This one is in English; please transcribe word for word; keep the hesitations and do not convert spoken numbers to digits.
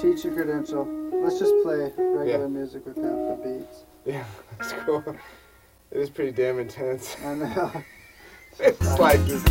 teacher credential. Let's just play regular Yeah. music without the beats. Yeah, that's cool. It is pretty damn intense. I know. It's like